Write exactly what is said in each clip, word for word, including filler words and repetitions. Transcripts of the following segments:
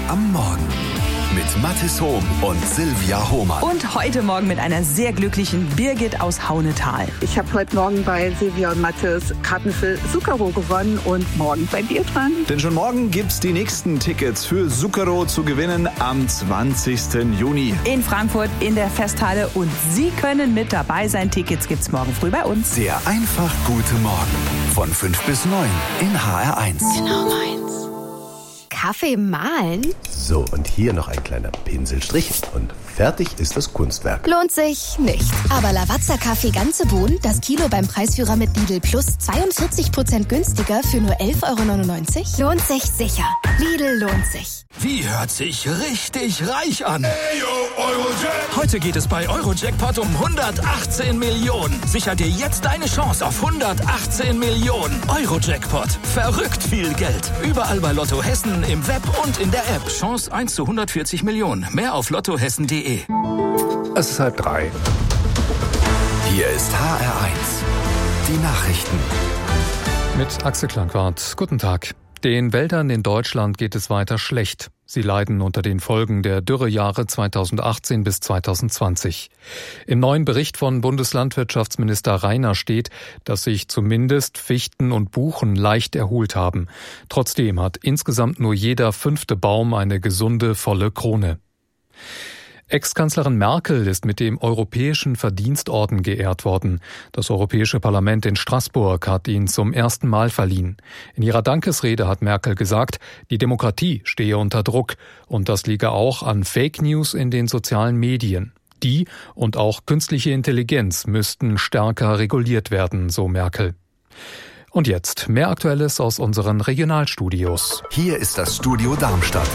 am Morgen mit Mathis Hohm und Silvia Hohmann. Und heute Morgen mit einer sehr glücklichen Birgit aus Haunetal. Ich habe heute Morgen bei Silvia und Mathis Karten für Zucchero gewonnen und morgen bei dir dran. Denn schon morgen gibt's die nächsten Tickets für Zucchero zu gewinnen am zwanzigsten Juni. In Frankfurt in der Festhalle und Sie können mit dabei sein. Tickets gibt's morgen früh bei uns. Der einfach gute Morgen von fünf bis neun in H R eins. Genau meins. Kaffee mahlen? So, und hier noch ein kleiner Pinselstrich und fertig ist das Kunstwerk. Lohnt sich nicht. Aber Lavazza-Kaffee ganze Bohnen, das Kilo beim Preisführer mit Lidl Plus zweiundvierzig Prozent günstiger für nur elf Euro neunundneunzig? Lohnt sich sicher. Lidl lohnt sich. Wie hört sich richtig reich an? Hey, yo, Eurojackpot. Heute geht es bei Eurojackpot um hundertachtzehn Millionen. Sicher dir jetzt deine Chance auf hundertachtzehn Millionen. Eurojackpot. Verrückt viel Geld. Überall bei Lotto Hessen, im Web und in der App. Chance eins zu hundertvierzig Millionen. Mehr auf lottohessen punkt de. Es ist halb drei. Hier ist H R eins. Die Nachrichten. Mit Axel Klangwart. Guten Tag. Den Wäldern in Deutschland geht es weiter schlecht. Sie leiden unter den Folgen der Dürrejahre zweitausendachtzehn bis zweitausendzwanzig. Im neuen Bericht von Bundeslandwirtschaftsminister Rainer steht, dass sich zumindest Fichten und Buchen leicht erholt haben. Trotzdem hat insgesamt nur jeder fünfte Baum eine gesunde, volle Krone. Ex-Kanzlerin Merkel ist mit dem Europäischen Verdienstorden geehrt worden. Das Europäische Parlament in Straßburg hat ihn zum ersten Mal verliehen. In ihrer Dankesrede hat Merkel gesagt, die Demokratie stehe unter Druck und das liege auch an Fake News in den sozialen Medien. Die und auch künstliche Intelligenz müssten stärker reguliert werden, so Merkel. Und jetzt mehr Aktuelles aus unseren Regionalstudios. Hier ist das Studio Darmstadt.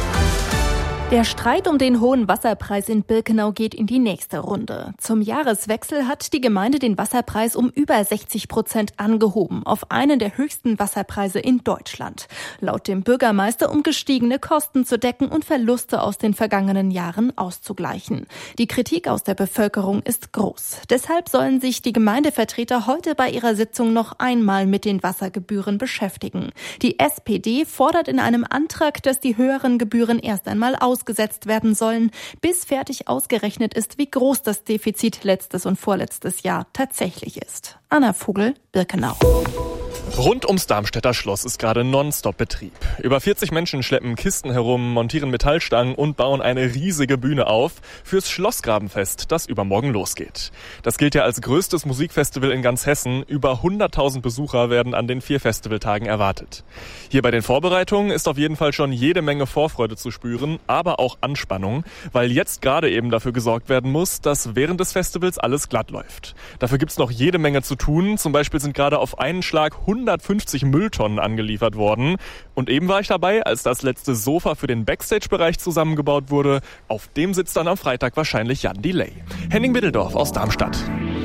Der Streit um den hohen Wasserpreis in Birkenau geht in die nächste Runde. Zum Jahreswechsel hat die Gemeinde den Wasserpreis um über sechzig Prozent angehoben, auf einen der höchsten Wasserpreise in Deutschland. Laut dem Bürgermeister, um gestiegene Kosten zu decken und Verluste aus den vergangenen Jahren auszugleichen. Die Kritik aus der Bevölkerung ist groß. Deshalb sollen sich die Gemeindevertreter heute bei ihrer Sitzung noch einmal mit den Wassergebühren beschäftigen. Die S P D fordert in einem Antrag, dass die höheren Gebühren erst einmal aus gesetzt werden sollen, bis fertig ausgerechnet ist, wie groß das Defizit letztes und vorletztes Jahr tatsächlich ist. Anna Vogel, Birkenau. Rund ums Darmstädter Schloss ist gerade Nonstop-Betrieb. Über vierzig Menschen schleppen Kisten herum, montieren Metallstangen und bauen eine riesige Bühne auf fürs Schlossgrabenfest, das übermorgen losgeht. Das gilt ja als größtes Musikfestival in ganz Hessen. Über hunderttausend Besucher werden an den vier Festivaltagen erwartet. Hier bei den Vorbereitungen ist auf jeden Fall schon jede Menge Vorfreude zu spüren, aber auch Anspannung, weil jetzt gerade eben dafür gesorgt werden muss, dass während des Festivals alles glatt läuft. Dafür gibt's noch jede Menge zu tun. Zum Beispiel sind gerade auf einen Schlag hundertfünfzig Mülltonnen angeliefert worden. Und eben war ich dabei, als das letzte Sofa für den Backstage-Bereich zusammengebaut wurde. Auf dem sitzt dann am Freitag wahrscheinlich Jan Delay. Henning Middeldorf aus Darmstadt.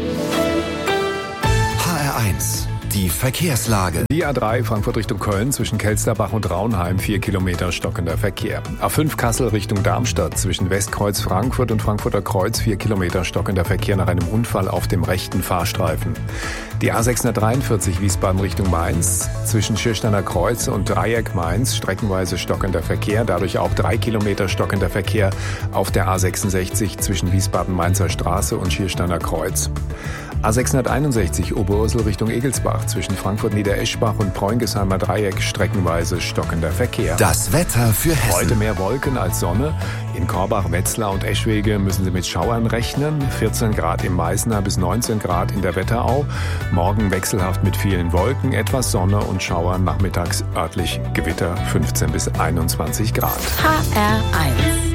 H R eins. Die Verkehrslage. Die A drei Frankfurt Richtung Köln zwischen Kelsterbach und Raunheim, vier Kilometer stockender Verkehr. A fünf Kassel Richtung Darmstadt zwischen Westkreuz Frankfurt und Frankfurter Kreuz, vier Kilometer stockender Verkehr nach einem Unfall auf dem rechten Fahrstreifen. Die A sechshundertdreiundvierzig Wiesbaden Richtung Mainz zwischen Schirsteiner Kreuz und Dreieck Mainz, streckenweise stockender Verkehr, dadurch auch drei Kilometer stockender Verkehr auf der A sechsundsechzig zwischen Wiesbaden-Mainzer Straße und Schirsteiner Kreuz. A sechshunderteinundsechzig Oberursel Richtung Egelsbach zwischen Frankfurt-Niedereschbach und Preungesheimer Dreieck, streckenweise stockender Verkehr. Das Wetter für Hessen. Heute mehr Wolken als Sonne. In Korbach, Wetzlar und Eschwege müssen Sie mit Schauern rechnen. vierzehn Grad im Meißner bis neunzehn Grad in der Wetterau. Morgen wechselhaft mit vielen Wolken, etwas Sonne und Schauern, nachmittags örtlich Gewitter, fünfzehn bis einundzwanzig Grad. H R eins.